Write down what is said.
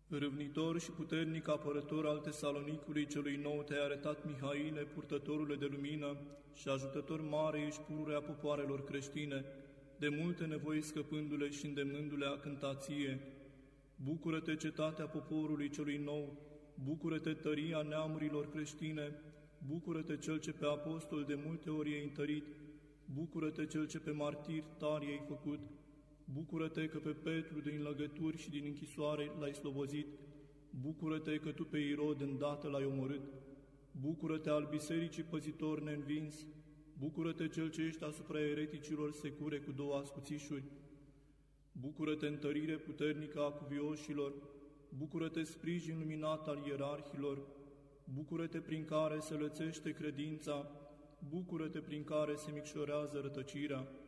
Râvnitor și puternic apărător al Tesalonicului celui nou te-ai arătat, Mihaile, purtătorule de lumină și ajutător mare ești pururea popoarelor creștine, de multe nevoi scăpându-le și îndemnându-le a cânta ție. Bucură-te, cetatea poporului celui nou, bucură-te, tăria neamurilor creștine, bucură-te, cel ce pe apostol de multe ori i-ai întărit, bucură-te, cel ce pe martir tari i-ai făcut, bucură-te că pe Petru din lăgături și din închisoare l-ai slobozit, bucură-te că tu pe Irod îndată l-ai omorât, bucură-te al bisericii păzitor neînvins, bucură-te cel ce ești asupra ereticilor secure cu două ascuțișuri, bucură-te întărire puternică a cuvioșilor, bucură-te sprijin luminat al ierarhilor, bucură-te prin care se lățește credința, bucură-te prin care se micșorează rătăcirea,